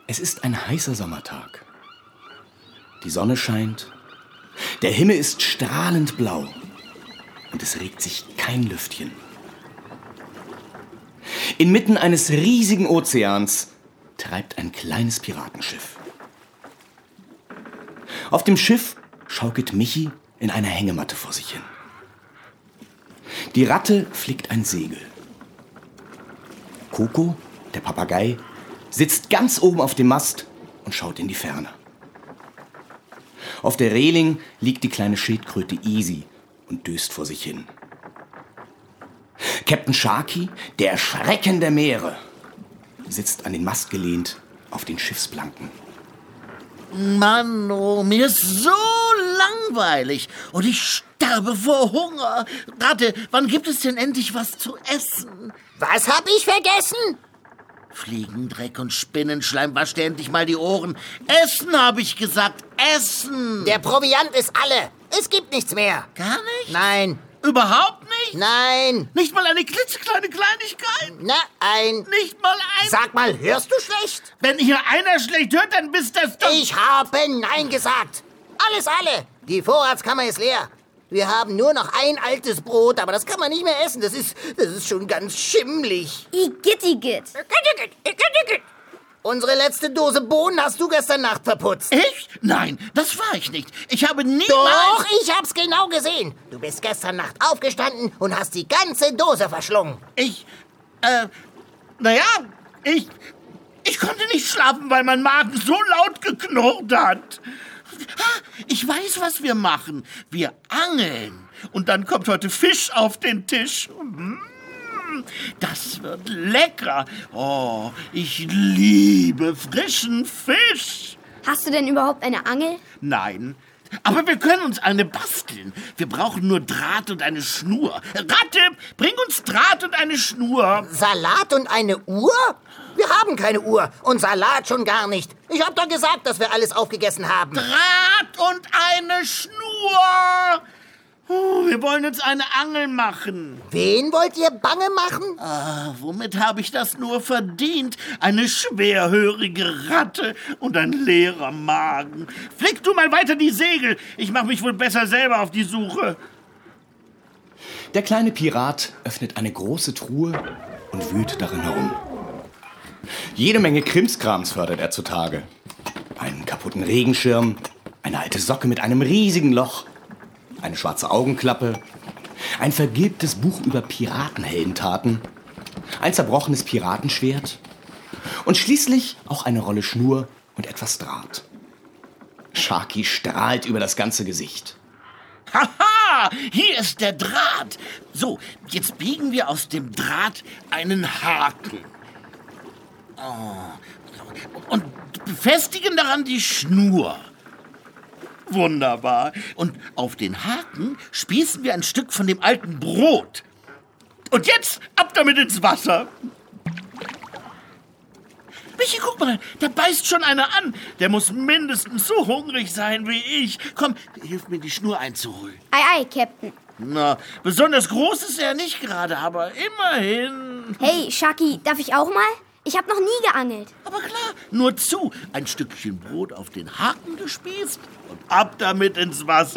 Es ist ein heißer Sommertag. Die Sonne scheint, der Himmel ist strahlend blau und es regt sich kein Lüftchen. Inmitten eines riesigen Ozeans treibt ein kleines Piratenschiff. Auf dem Schiff schaukelt Michi in einer Hängematte vor sich hin. Die Ratte flickt ein Segel. Coco, der Papagei, sitzt ganz oben auf dem Mast und schaut in die Ferne. Auf der Reling liegt die kleine Schildkröte Easy und döst vor sich hin. Captain Sharky, der Schrecken der Meere, sitzt an den Mast gelehnt auf den Schiffsplanken. Mann, oh, mir ist so langweilig und ich sterbe vor Hunger. Ratte, wann gibt es denn endlich was zu essen? Was hab ich vergessen? Fliegendreck und Spinnenschleim, wasch dir endlich mal die Ohren. Essen, habe ich gesagt, essen. Der Proviant ist alle. Es gibt nichts mehr. Gar nicht? Nein. Überhaupt nicht? Nein. Nicht mal eine klitzekleine Kleinigkeit? Nein. Nicht mal ein... Sag mal, hörst du schlecht? Wenn hier einer schlecht hört, dann bist das doch... Ich habe Nein gesagt. Alles alle. Die Vorratskammer ist leer. Wir haben nur noch ein altes Brot, aber das kann man nicht mehr essen. Das ist schon ganz schimmlig. Igitt, Igitt. Unsere letzte Dose Bohnen hast du gestern Nacht verputzt. Ich? Nein, das war ich nicht. Ich habe niemals... Doch, ich hab's genau gesehen. Du bist gestern Nacht aufgestanden und hast die ganze Dose verschlungen. Ich konnte nicht schlafen, weil mein Magen so laut geknurrt hat. Ich weiß, was wir machen. Wir angeln. Und dann kommt heute Fisch auf den Tisch. Das wird lecker. Oh, ich liebe frischen Fisch. Hast du denn überhaupt eine Angel? Nein, aber wir können uns eine basteln. Wir brauchen nur Draht und eine Schnur. Ratte, bring uns Draht und eine Schnur. Salat und eine Uhr? Wir haben keine Uhr und Salat schon gar nicht. Ich hab doch gesagt, dass wir alles aufgegessen haben. Draht und eine Schnur. Wir wollen uns eine Angel machen. Wen wollt ihr bange machen? Womit habe ich das nur verdient? Eine schwerhörige Ratte und ein leerer Magen. Flick du mal weiter die Segel. Ich mache mich wohl besser selber auf die Suche. Der kleine Pirat öffnet eine große Truhe und wühlt darin herum. Jede Menge Krimskrams fördert er zutage. Einen kaputten Regenschirm, eine alte Socke mit einem riesigen Loch, eine schwarze Augenklappe, ein vergilbtes Buch über Piratenheldentaten, ein zerbrochenes Piratenschwert und schließlich auch eine Rolle Schnur und etwas Draht. Sharky strahlt über das ganze Gesicht. Haha, hier ist der Draht. So, jetzt biegen wir aus dem Draht einen Haken. Und befestigen daran die Schnur. Wunderbar. Und auf den Haken spießen wir ein Stück von dem alten Brot. Und jetzt ab damit ins Wasser. Michi, guck mal, da beißt schon einer an. Der muss mindestens so hungrig sein wie ich. Komm, hilf mir, die Schnur einzuholen. Ei, ei, Captain. Na, besonders groß ist er nicht gerade, aber immerhin. Hey, Sharky, darf ich auch mal? Ich habe noch nie geangelt. Aber klar, nur zu. Ein Stückchen Brot auf den Haken gespießt und ab damit ins Wasser.